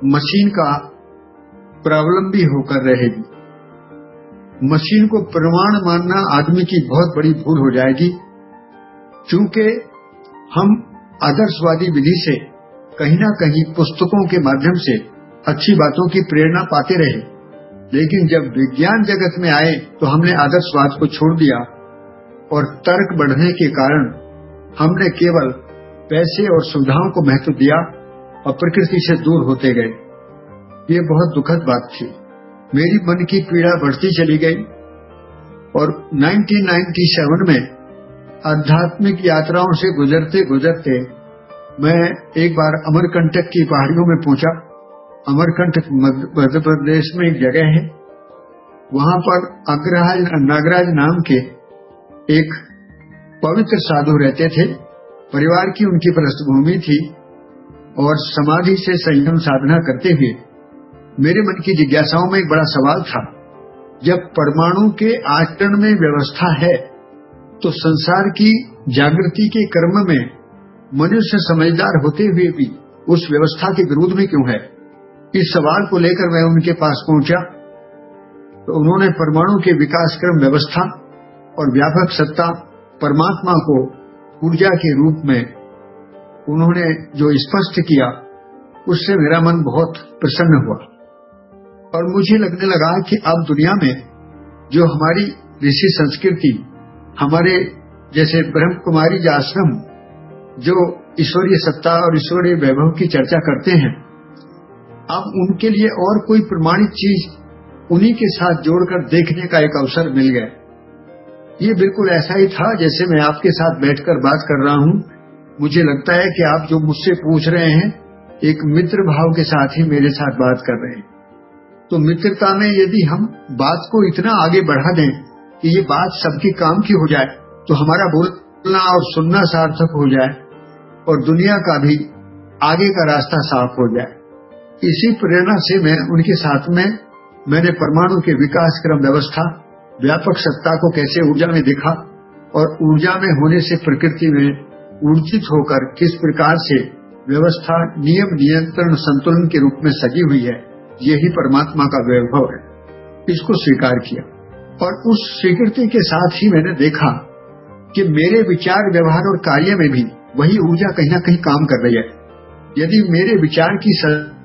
Machine का प्रावलंबी होकर रहेगी। मशीन को प्रमाण मानना आदमी की बहुत बड़ी भूल हो जाएगी, क्योंकि हम आदर्शवादी विधि से कहीं ना कहीं पुस्तकों के माध्यम से अच्छी बातों की प्रेरणा पाते रहे, लेकिन जब विज्ञान जगत में आए तो हमने आदर्शवाद को छोड़ दिया और तर्क बढ़ने के कारण हमने केवल पैसे और सुविधाओं को महत्व दिया और प्रकृति से दूर होते गए। ये बहुत दुखद बात थी। मेरी मन की पीड़ा बढ़ती चली गई और 1997 में आध्यात्मिक यात्राओं से गुजरते गुजरते मैं एक बार अमरकंटक की पहाड़ियों में पहुंचा। अमरकंटक मध्य प्रदेश में एक जगह है, वहां पर नागराज नाम के एक पवित्र साधु रहते थे। परिवार की उनकी पृष्ठभूमि थी और समाधि से संयम साधना करते हुए मेरे मन की जिज्ञासाओं में एक बड़ा सवाल था, जब परमाणु के आचरण में व्यवस्था है तो संसार की जागृति के कर्म में मनुष्य समझदार होते हुए भी उस व्यवस्था के विरोध में क्यों है? इस सवाल को लेकर मैं उनके पास पहुंचा तो उन्होंने परमाणु के विकास क्रम व्यवस्था और व्यापक सत्ता परमात्मा को ऊर्जा के रूप में उन्होंने जो स्पष्ट किया, उससे मेरा मन बहुत प्रसन्न हुआ और मुझे लगने लगा कि अब दुनिया में जो हमारी ऋषि संस्कृति, हमारे जैसे ब्रह्म कुमारी आश्रम जो ईश्वरीय सत्ता और ईश्वरीय वैभव की चर्चा करते हैं, अब उनके लिए और कोई प्रमाणित चीज उन्हीं के साथ जोड़कर देखने का एक अवसर मिल गया। ये बिल्कुल ऐसा ही था जैसे मैं आपके साथ बैठकर बात कर रहा हूं। मुझे लगता है कि आप जो मुझसे पूछ रहे हैं एक मित्र भाव के साथ ही मेरे साथ बात कर रहे हैं। तो मित्रता में यदि हम बात को इतना आगे बढ़ा दें कि ये बात सबके काम की हो जाए, तो हमारा बोलना और सुनना सार्थक हो जाए और दुनिया का भी आगे का रास्ता साफ हो जाए। इसी प्रेरणा से मैं उनके साथ में मैंने परमाणु के विकास क्रम व्यवस्था, व्यापक सत्ता को कैसे ऊर्जा में देखा और ऊर्जा में होने से प्रकृति में ऊर्जित होकर किस प्रकार से व्यवस्था नियम नियंत्रण संतुलन के रूप में सजी हुई है, यही परमात्मा का वैभव है। इसको स्वीकार किया और उस स्वीकृति के साथ ही मैंने देखा कि मेरे विचार, व्यवहार और कार्य में भी वही ऊर्जा कहीं ना कहीं काम कर रही है। यदि मेरे विचार की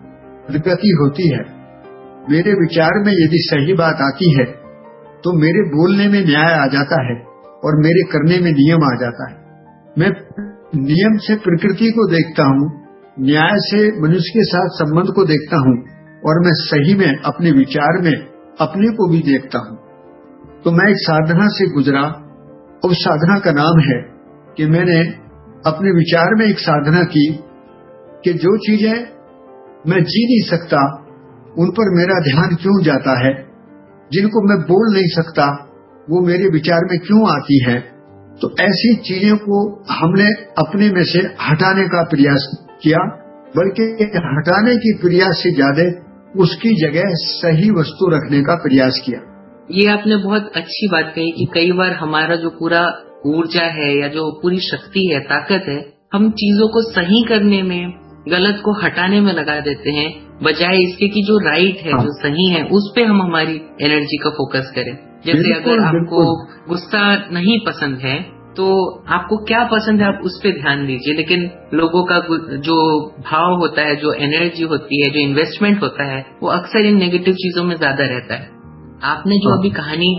सदगति होती है, मेरे विचार में यदि सही बात आती है, तो मेरे बोलने में न्याय आ जाता है और मेरे करने में नियम आ जाता है। मैं नियम से प्रकृति को देखता हूँ, न्याय से मनुष्य के साथ संबंध को देखता हूँ और मैं सही में अपने विचार में अपने को भी देखता हूँ। तो मैं एक साधना से गुजरा। उस साधना का नाम है कि मैंने अपने विचार में एक साधना की कि जो चीजें मैं जी नहीं सकता उन पर मेरा ध्यान क्यों जाता है, जिनको मैं बोल नहीं सकता वो मेरे विचार में क्यों आती है। तो ऐसी चीजों को हमने अपने में से हटाने का प्रयास किया, बल्कि हटाने की प्रयास से ज्यादा उसकी जगह सही वस्तु रखने का प्रयास किया। ये आपने बहुत अच्छी बात कही कि कई बार हमारा जो पूरा ऊर्जा है या जो पूरी शक्ति है, ताकत है, हम चीजों को सही करने में, गलत को हटाने में लगा देते हैं, बजाय इसके कि जो राइट है, जो सही है, उस पे हम हमारी एनर्जी का फोकस करें। जैसे अगर आपको गुस्सा नहीं पसंद है तो आपको क्या पसंद है, आप उस पे ध्यान दीजिए। लेकिन लोगों का जो भाव होता है, जो एनर्जी होती है, जो इन्वेस्टमेंट होता है, वो अक्सर इन नेगेटिव चीजों में ज्यादा रहता है। आपने जो अभी कहानी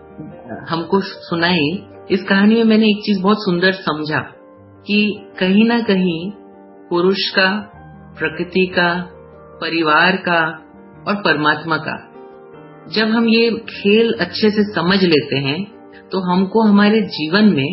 हमको सुनाई, इस कहानी में मैंने एक चीज बहुत सुंदर समझा कि कहीं ना कहीं पुरुष का, प्रकृति का, परिवार का और परमात्मा का, जब हम ये खेल अच्छे से समझ लेते हैं तो हमको हमारे जीवन में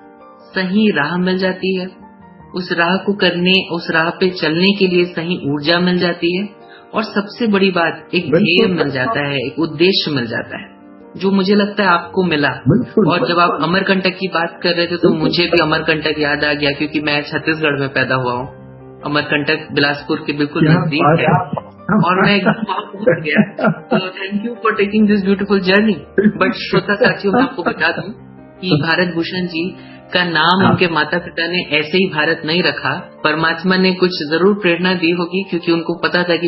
सही राह मिल जाती है। उस राह को करने, उस राह पे चलने के लिए सही ऊर्जा मिल जाती है और सबसे बड़ी बात, एक ध्येय मिल जाता है, एक उद्देश्य मिल जाता है, जो मुझे लगता है आपको मिला। और जब आप अमरकंटक की बात कर रहे थे तो मुझे भी अमरकंटक याद आ गया, क्योंकि मैं छत्तीसगढ़ में पैदा हुआ हूँ। अमरकंटक बिलासपुर के बिल्कुल नजदीक है और मैं एकदम वहां पहुंच गया। तो thank you for taking this beautiful journey. But श्रोता साथियों, मैं आपको बता दूं कि भारत भूषण जी का नाम उनके माता पिता ने ऐसे ही भारत नहीं रखा। परमात्मा ने कुछ जरूर प्रेरणा दी होगी, क्योंकि उनको पता था कि